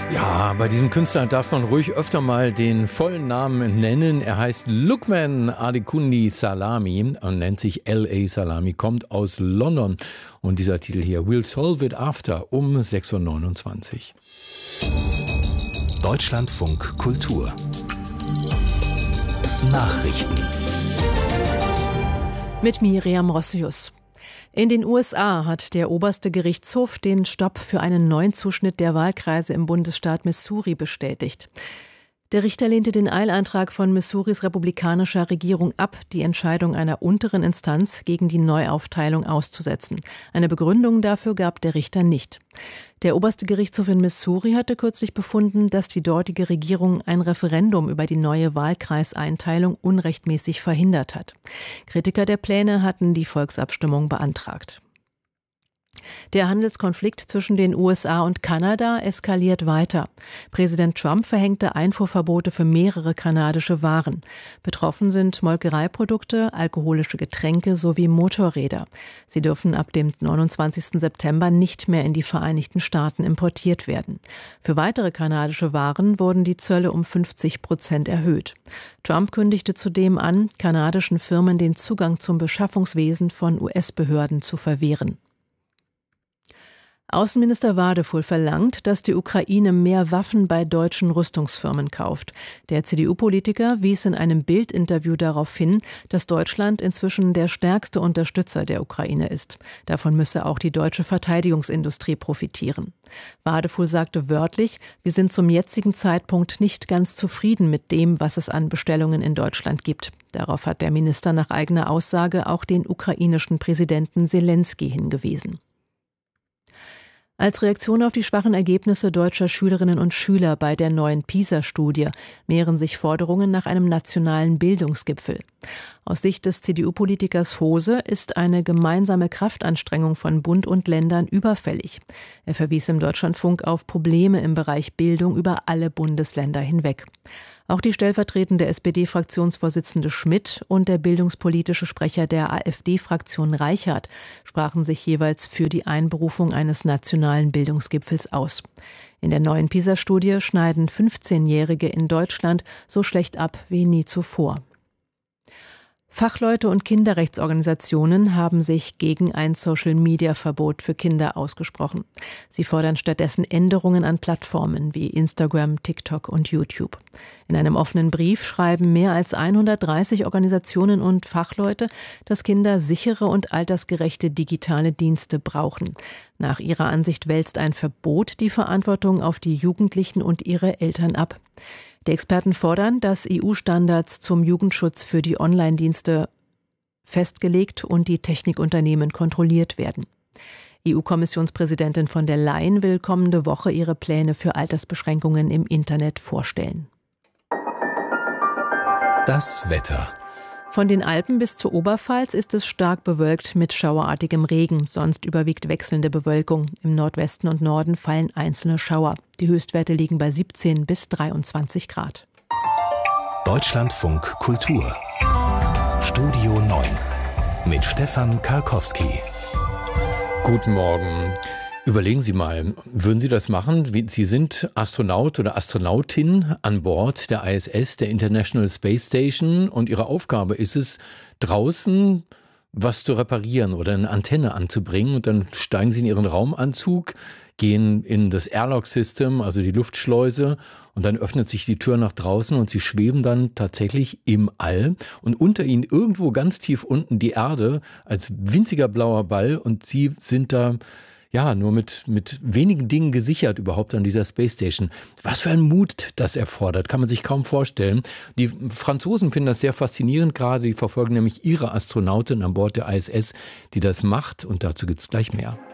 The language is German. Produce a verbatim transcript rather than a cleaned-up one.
Ja, bei diesem Künstler darf man ruhig öfter mal den vollen Namen nennen. Er heißt Lukman Adekundi Salami und nennt sich L A Salami, kommt aus London. Und dieser Titel hier, We'll Solve It After, um sechs Uhr neunundzwanzig. Deutschlandfunk Kultur Nachrichten mit Miriam Rossius. In den U S A hat der oberste Gerichtshof den Stopp für einen neuen Zuschnitt der Wahlkreise im Bundesstaat Missouri bestätigt. Der Richter lehnte den Eilantrag von Missouris republikanischer Regierung ab, die Entscheidung einer unteren Instanz gegen die Neuaufteilung auszusetzen. Eine Begründung dafür gab der Richter nicht. Der oberste Gerichtshof in Missouri hatte kürzlich befunden, dass die dortige Regierung ein Referendum über die neue Wahlkreiseinteilung unrechtmäßig verhindert hat. Kritiker der Pläne hatten die Volksabstimmung beantragt. Der Handelskonflikt zwischen den U S A und Kanada eskaliert weiter. Präsident Trump verhängte Einfuhrverbote für mehrere kanadische Waren. Betroffen sind Molkereiprodukte, alkoholische Getränke sowie Motorräder. Sie dürfen ab dem neunundzwanzigsten September nicht mehr in die Vereinigten Staaten importiert werden. Für weitere kanadische Waren wurden die Zölle um fünfzig Prozent erhöht. Trump kündigte zudem an, kanadischen Firmen den Zugang zum Beschaffungswesen von U S-Behörden zu verwehren. Außenminister Wadefuhl verlangt, dass die Ukraine mehr Waffen bei deutschen Rüstungsfirmen kauft. Der C D U-Politiker wies in einem Bild-Interview darauf hin, dass Deutschland inzwischen der stärkste Unterstützer der Ukraine ist. Davon müsse auch die deutsche Verteidigungsindustrie profitieren. Wadefuhl sagte wörtlich, wir sind zum jetzigen Zeitpunkt nicht ganz zufrieden mit dem, was es an Bestellungen in Deutschland gibt. Darauf hat der Minister nach eigener Aussage auch den ukrainischen Präsidenten Selenskyj hingewiesen. Als Reaktion auf die schwachen Ergebnisse deutscher Schülerinnen und Schüler bei der neuen PISA-Studie mehren sich Forderungen nach einem nationalen Bildungsgipfel. Aus Sicht des C D U-Politikers Hose ist eine gemeinsame Kraftanstrengung von Bund und Ländern überfällig. Er verwies im Deutschlandfunk auf Probleme im Bereich Bildung über alle Bundesländer hinweg. Auch die stellvertretende S P D-Fraktionsvorsitzende Schmidt und der bildungspolitische Sprecher der AfD-Fraktion Reichert sprachen sich jeweils für die Einberufung eines nationalen Bildungsgipfels aus. In der neuen PISA-Studie schneiden fünfzehnjährige in Deutschland so schlecht ab wie nie zuvor. Fachleute und Kinderrechtsorganisationen haben sich gegen ein Social-Media-Verbot für Kinder ausgesprochen. Sie fordern stattdessen Änderungen an Plattformen wie Instagram, TikTok und YouTube. In einem offenen Brief schreiben mehr als hundertdreißig Organisationen und Fachleute, dass Kinder sichere und altersgerechte digitale Dienste brauchen. Nach ihrer Ansicht wälzt ein Verbot die Verantwortung auf die Jugendlichen und ihre Eltern ab. Die Experten fordern, dass E U-Standards zum Jugendschutz für die Online-Dienste festgelegt und die Technikunternehmen kontrolliert werden. E U-Kommissionspräsidentin von der Leyen will kommende Woche ihre Pläne für Altersbeschränkungen im Internet vorstellen. Das Wetter. Von den Alpen bis zur Oberpfalz ist es stark bewölkt mit schauerartigem Regen. Sonst überwiegt wechselnde Bewölkung. Im Nordwesten und Norden fallen einzelne Schauer. Die Höchstwerte liegen bei siebzehn bis dreiundzwanzig Grad. Deutschlandfunk Kultur Studio neun mit Stefan Karkowski. Guten Morgen. Überlegen Sie mal, würden Sie das machen? Sie sind Astronaut oder Astronautin an Bord der I S S, der International Space Station, und Ihre Aufgabe ist es, draußen was zu reparieren oder eine Antenne anzubringen, und dann steigen Sie in Ihren Raumanzug, gehen in das Airlock-System, also die Luftschleuse, und dann öffnet sich die Tür nach draußen und Sie schweben dann tatsächlich im All, und unter Ihnen irgendwo ganz tief unten die Erde als winziger blauer Ball, und Sie sind da ja, nur mit, mit wenigen Dingen gesichert überhaupt an dieser Space Station. Was für ein Mut das erfordert, kann man sich kaum vorstellen. Die Franzosen finden das sehr faszinierend gerade, die verfolgen nämlich ihre Astronautin an Bord der I S S, die das macht, und dazu gibt es gleich mehr.